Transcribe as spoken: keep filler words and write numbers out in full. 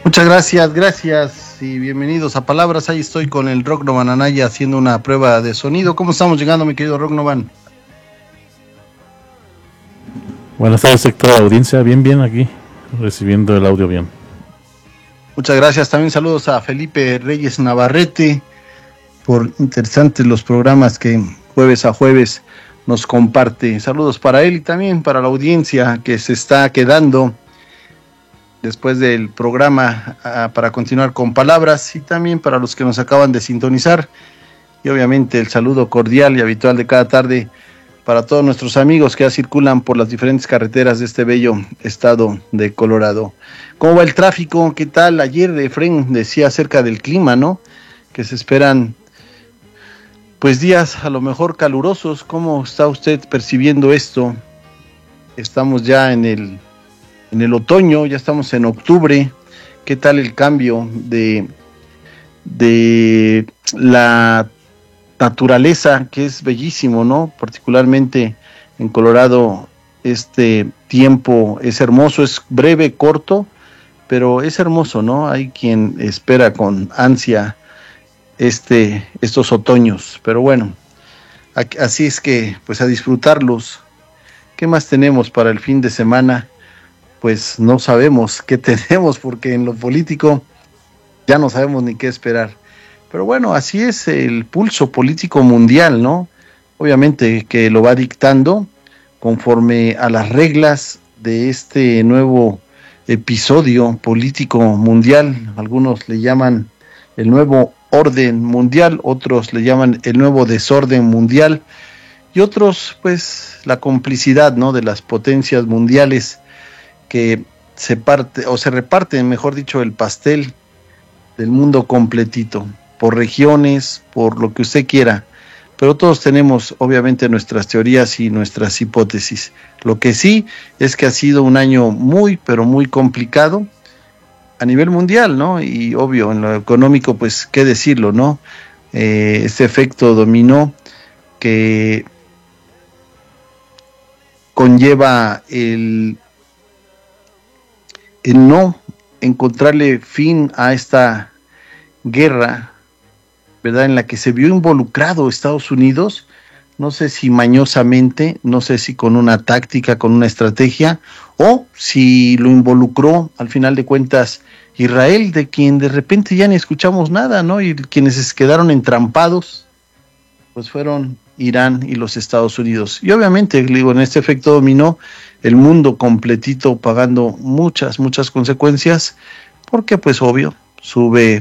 Muchas gracias, gracias y bienvenidos a Palabras. Ahí estoy con el Rocknovan Anaya haciendo una prueba de sonido. ¿Cómo estamos llegando, mi querido Rocknovan? Buenas tardes, sector de audiencia. Bien, bien aquí, recibiendo el audio bien. Muchas gracias. También saludos a Felipe Reyes Navarrete por interesantes los programas que jueves a jueves nos comparte. Saludos para él y también para la audiencia que se está quedando después del programa uh, para continuar con Palabras, y también para los que nos acaban de sintonizar, y obviamente el saludo cordial y habitual de cada tarde para todos nuestros amigos que ya circulan por las diferentes carreteras de este bello estado de Colorado. ¿Cómo va el tráfico? ¿Qué tal? Ayer Efren decía acerca del clima, ¿no? Que se esperan pues días a lo mejor calurosos. ¿Cómo está usted percibiendo esto? Estamos ya en el en el otoño, ya estamos en octubre. ¿Qué tal el cambio de, de la naturaleza, que es bellísimo, ¿no? Particularmente en Colorado este tiempo es hermoso, es breve, corto, pero es hermoso, ¿no? Hay quien espera con ansia este, estos otoños, pero bueno, así es que pues a disfrutarlos. ¿Qué más tenemos para el fin de semana? Pues no sabemos qué tenemos, porque en lo político ya no sabemos ni qué esperar. Pero bueno, así es el pulso político mundial, ¿no? Obviamente que lo va dictando conforme a las reglas de este nuevo episodio político mundial. Algunos le llaman el nuevo orden mundial, otros le llaman el nuevo desorden mundial, y otros, pues, la complicidad, ¿no?, de las potencias mundiales que se parte, o se reparten, mejor dicho, el pastel del mundo completito, por regiones, por lo que usted quiera, pero todos tenemos obviamente nuestras teorías y nuestras hipótesis. Lo que sí es que ha sido un año muy, pero muy complicado a nivel mundial, ¿no? Y obvio, en lo económico, pues, qué decirlo, ¿no? Eh, este efecto dominó que conlleva el el no encontrarle fin a esta guerra, ¿verdad?, en la que se vio involucrado Estados Unidos, no sé si mañosamente, no sé si con una táctica, con una estrategia, o si lo involucró al final de cuentas Israel, de quien de repente ya ni escuchamos nada, ¿no? Y quienes quedaron entrampados pues fueron Irán y los Estados Unidos. Y obviamente, digo, en este efecto dominó el mundo completito pagando muchas, muchas consecuencias, porque pues obvio, sube